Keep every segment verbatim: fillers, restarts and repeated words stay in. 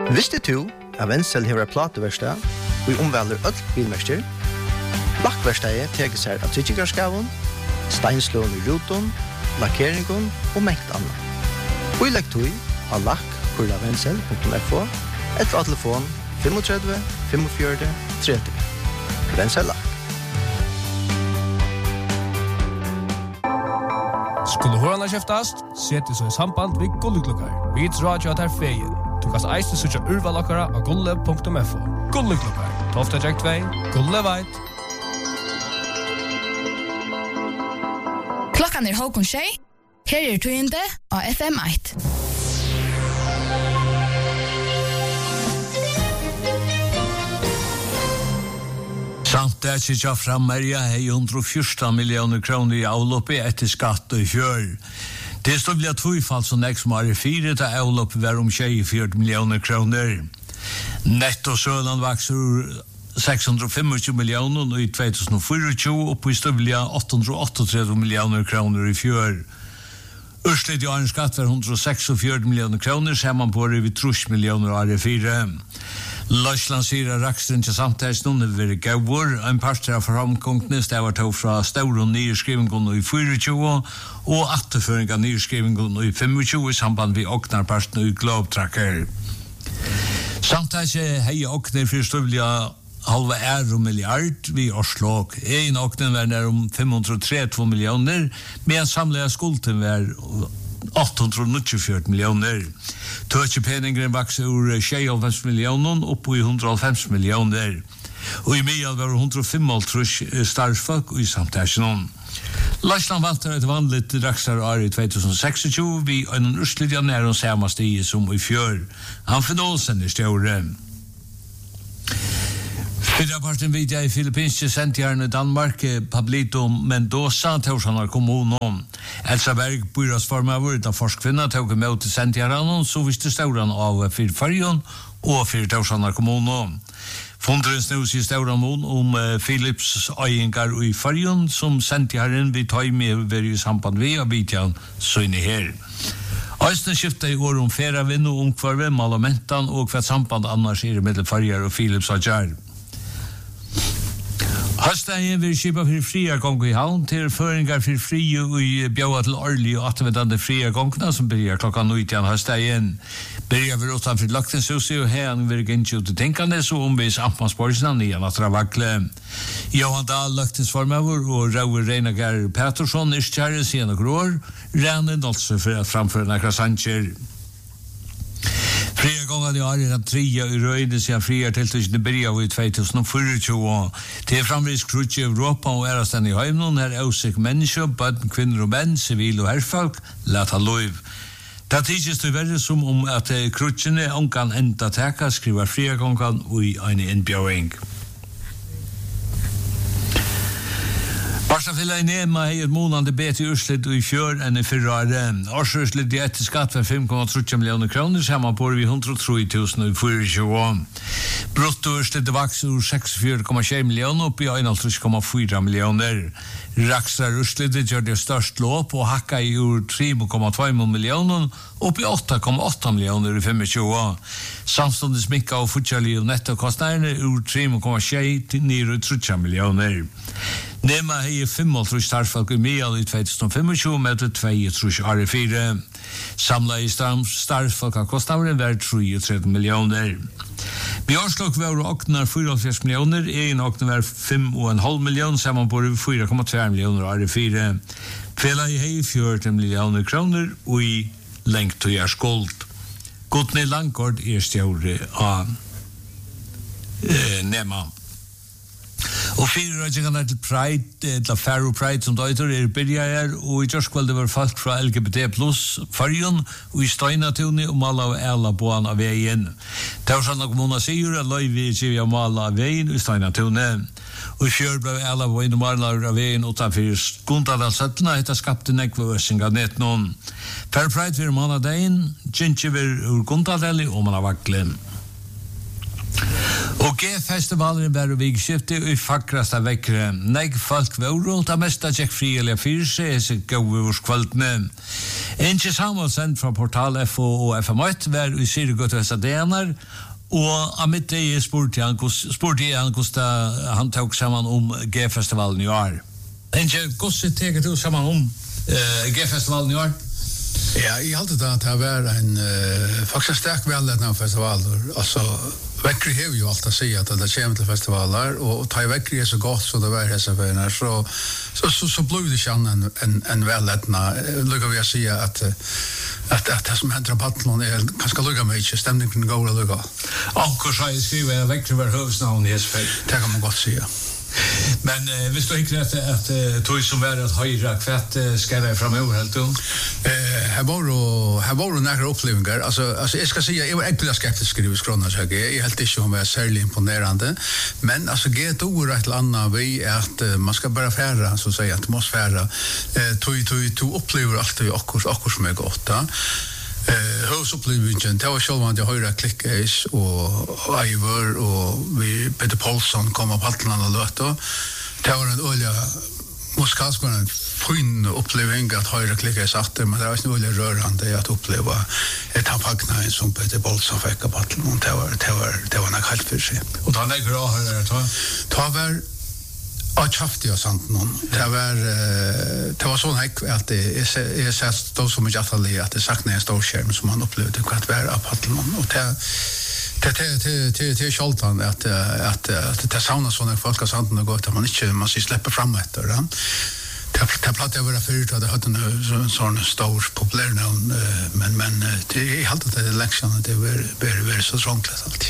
Visste du at Wenzel har plateverkstad og omvelder øll bilmester? Lakkverkstedet teker seg av tryggikarskaven, steinslån i ruton, lakkeringen og mengt annet. Og i lekktøy av lakk kurla wenzel punktum f o eller av telefon tre fem fem fire tretti. Wenzel Lakk. Skulle hørende kjeftast, sette seg i samband ved Gulleklokkar. Vi tror at er feien. Du kan eiste søtja urvalakkara av gulle punktum f o. Gulleklokkar, tolv jack två, Gulle veit. Klokkan er halvkon tjei. Her er tøyende av F M ett. Samt det er ikke fram er jeg hundre og fjorten millioner kroner i avloppet etter skatt og kjør. Det står vel tvøyfall som nek som har i fire til avloppet var om tjuefire millioner kroner. Netto søland vakser seks hundre og tjuefem millioner i to tusen og tjuefire og på i støvlige åtte hundre og trettioåtte millioner kroner i fjør. Ørslet i årens skatt var hundre og seksogfjøruti millioner kroner, ser man på det ved tretti millioner år i fire. Løsland sier at rakstren til samtalen vil være gavur. En part av framkomstene stedet tog fra større og nyrskrivingen i tjuefire og atterføring av nyrskrivingen i tjuefem i samband med åknarparten i Globetracker. Samtalen hei åkner for støvlige halva euro milliard vi Oslo. En åknen var nær om fem hundre og trettiotvå millioner, men samlede skulden var åtte hundre og nittiofjøruti millioner. Tøtjepeningren vokser ur tjuehalvfems millioner opp i hundre og halvfems millioner. Og i Mial var hundre og femoghalvtreds starfsfolk i samtalen. Løsland valgte et vanlig dagsar i to tusen og tjueseks vi en urslidja nær om samme stige som i fjør. Han finner Olsen i stjåre. Fyra parten vidja i Filippinske sentjärn Danmark, Pablito Mendoza, Torshanar kommunen. Elsa Berg, byrådsformavur, da forskvinna tog med til sentjärn, så visste stauran av fyr Färjön og fyr Torshanar kommunen. Fondren snus i stauran mån om uh, Philips øyengar i Färjön, som sentjärn vi tar med ved i samband vi av vidjan søyne her. Øysten skiftet i år om færavinn og omkvarve, malamentan og hva samband annars er mellom Färjör og Philips øyengar. Høstdagen vil skipa for fria gong i havn til føringar for fri og bjøa til årlig og atvedande fria gongna som byrjar klokka nøytjan høstdagen. Byrjar vi utanfor Laktenshuset og her vil gynnsju til Tinkanes og omvis Amtmansborgsna nyan atra vakle. Johan Dahl, Laktensformavur og Raur Reinagar Pettersson iskjære siden og grår, rene nolse for at framføre nakra sanger. Fria gånger i år er han trea i røyde siden fria tiltøysene byrja i to tusen og tjuefire. Det er framvis krutje i Europa og ærasten i heimnon her ausik mennesker, bøtten, kvinner og menn, sivil og herrfolk, lata loiv. Det tidsis det verre som om at krutjene ongan enda teka skriver fria gånger i en innbjøring. Barstafilla i Nema hei et månande bete urslit i fjør enn i fyrrare. Årsurslit i etter skatt var fem komma tre millioner kroner, saman på vi hundre og tre tusen og tjuefire. Brutto urslit vaks ur seksogfjøruti komma sju millioner opp i einoghalvtreds komma fire millioner. Raksar urslit gjør det størst låp og hakka i ur tre komma två millioner opp i åtta komma åtta millioner i tjuefem. Samståndes mikka og futjali og nettokostnærene ur tre komma sju til nio tre millioner. Nema hei femoghalvtreds starfsfolk i Mial i to tusen og tjuefem med tjuetre år i fire. Samla i starfsfolk av kostnavren var treogtre millioner. Vi årslok var åknar fyrahundra millioner, egen åknar var fem komma fem millioner, saman på fyra komma två millioner år i fire. Fela i hei fjorten millioner kroner og i lengt og gjør skuld. Godne Langgård er stjåre av eh, Nema. Og fire rødgjengene til Pride, eller Faro Pride som døyter, er byrja her, og i Jørskvalde var folk fra L G B T plus Farjon, og i Steinatuni, og mala av Ela båan av veien. Det var sånn at kommunen sier at løyvi sier av mala av veien i Steinatuni. Og i fjør ble Ela båan og mala av veien utanfor Skundadalsøttene, etter skapte nekve øsing av nett noen. Faro Pride vil manna dagen, Gintje vil ur Gundadali og manna vakle. Og Og G-festivalen var i vikskiftet i fakrasta vekkere. Nek folk våro, da mesta tjekk frielig fyrir seg, så gau urs kvaldene. Inge Samuelsen fra Portal F O og F M åtte var i Syrgått Vestadénar, og av mitt dag spurte han hvordan han tok sammen om G-festivalen i år. Inge, hvordan teker du sammen om uh, G-festivalen i år? Ja, jeg halte det at det var en uh, faktisk sterk velledende festivaler. Altså, Vekkri har jo alltid å si at det kommer til festivaler, og ta i Vekkri er så godt så det var hese feriene, så, så, så, så blir det ikke annet enn en, en velledende. Lykker vi å si at, at, at det som hender på Patlon er ganske lykker med ikke, stemningen går og lykker. Anker sa jeg skriver at Vekkri var høvesnavn i hese feriene. Det kan man godt si, ja. Men eh, hvis du ikke vet at uh, tog som var at høyre kvett uh, skal jeg fremover helt du? Eh, her var jo her var jo nære opplevelser. Altså, altså jeg skal si jeg var egentlig skeptisk i skrona så jeg jeg helt ikke om jeg er særlig imponerende, men altså get ord et eller annet vi at uh, man skal bare fære, så å si atmosfære. Eh, tog tog tog opplever alltid akkurat akkurat som er godt, da. Eh, høysopplevelsen, det var selv om jeg høyre klikkes og Ivar og vi Peter Paulsson kom av Paltland og løte. Det var en olje musikalsk var en fin oppleving at høyre klikkes atter, men det var en olje rørende at oppleve et av fagnaen som Peter Paulsson fikk av Paltland. Det var, det var, det var nok helt for seg. Og da er det bra å høre det, ta? Ta var Ja, kraftigt och sant någon. Det var det var sån här att det är så stå så mycket att det att det saknar en stor skärm som man upplevde kvart vara av Patlon och det det det det det skjoltan att att att det sauna såna folk har sant och gott att man inte man ska släppa fram efter det. Det det platt över förut att det hade en sån stor populär någon men men det är alltid det lektionen det är är så trångt alltid.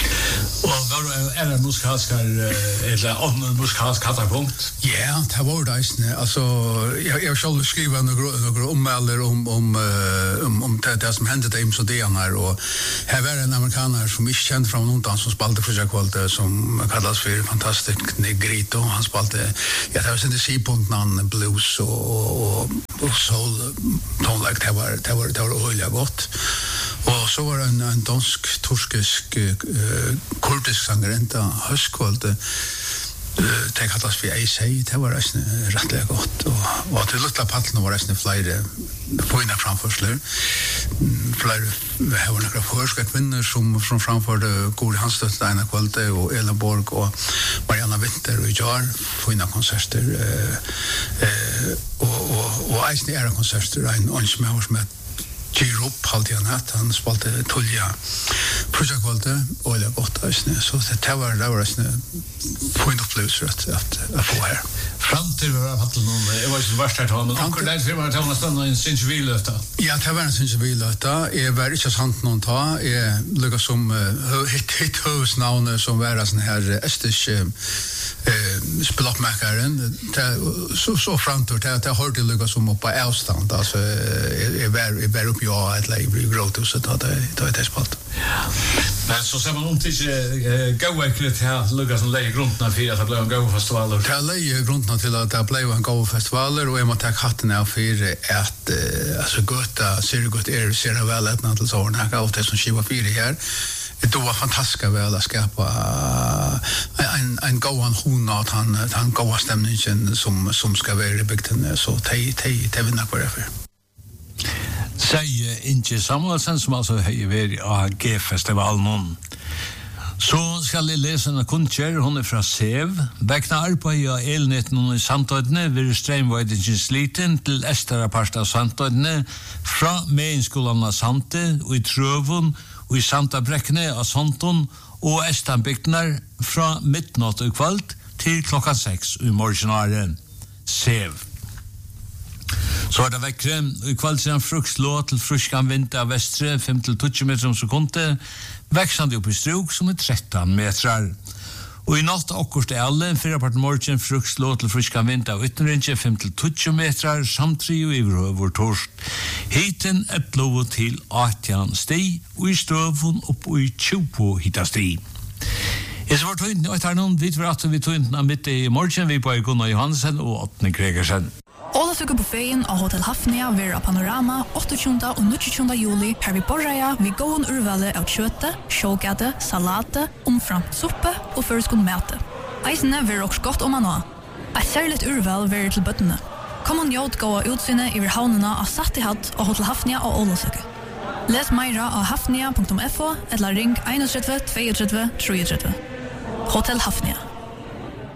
Og er det musikalskar, eller andre musikalsk kattarpunkt? Ja, det var det. Altså, jeg har selv skrivet noen ommelder om, om, om, om det, det som hendte dem så det her, og her var en amerikaner som ikke kjente fra noen som spalte for seg kvalitet, som kallas for Fantastic Negrito. Han spalte, ja, det var sin sipunten blues og, og, og soul tonelike. Det var, det var, det var øyelig godt. Og så var det en, en dansk, turskisk, uh, kurdisk sangerenta, høstkvalde, uh, det kallas for A C, det var reisende rettelig godt. Og, og til Lutla Patlene var reisende flere fina framførsler. Flere, her var noen førske kvinner som, som framførte Gori Hanstøtte ene kvalde, og Ela Borg og Marianna Winter og Jar, fina konserter. Uh, uh, og, og, og eisende er konserter, en åndsmøver som het Giro upp halt jag natt han spalte tulja projektkvalite och det gott alltså så det var det var en point of plus att att få här fram till var hade någon det var ju värst att ha men onkel där för att ha stanna i sin civillöta. Ja, det var en sin civillöta. Är var inte sant någon ta är lukar som hit hit husnamn som var sån här estisk eh spelopmakaren så så fram till det det hörde lukar som på avstånd alltså är är är upp ja ett läge gråt så att det det är spalt. Men så ser man om till gå ekret här lukar som lägger grunderna för att det blir en go festival. Det lägger grunderna till att det blir en go festival och jag måste ta hatten av för att alltså gott ser gott är ser väl att något så här och det som skiva fyra här. Det var fantastiskt väl att skapa en en goan hona att han han goa stämningen som som ska vara i bygden så tej tej tej vinna på det för. Säger Inge Samuelsen som alltså har varit av G-festivalen. Så skal jeg lese en kunstjer, hun er fra Sev. Bekna arbeid av elnitten i Sandtøydene vil strømveidingen sliten til Estera part av Sandtøydene fra Meinskolan av Sante og i Trøvun og i Santabrekkene av Santon og Estanbygdene fra midnatt og kvalt til klokka seks i morgenaren. Sev. Så er det vekkere, i kvalt siden frukslå til fruskan vind av vestre, fem til tjueto meter om sekundet, veksande opp i struk som er tretton metrar. Og i natt akkurat er alle, fyra part morgen, frukslå til fruskan vind av ytterrinje, fem til tjueto metrar, samtri og iverhøver torst. Hiten er blå til åttan sti, og i støvun opp i tjugo hita sti. Jeg så var tøynden, og etter noen, vi var at vi tøynden av midt i morgen, vi på Gunnar Johansen og Åtne Gregersen. Olof Ålesøke buffeten av Hotel Hafnia ver av Panorama åttogtjúnda og nítogtjúnda juli her vi borreia vi gåen urvale av kjøte, sjågade, salate, omframt suppe og føreskund mate. Eisene ver også godt om anna. Et særligt urval ver til bøttene. Kom og njót gåa utsynet iver havnena av Sattihatt og Hotel Hafnia og Ålesøke. Les meira av hafnia punktum f o eller ring tre en, tre tre, tre tre, tre tre. Hotel Hafnia.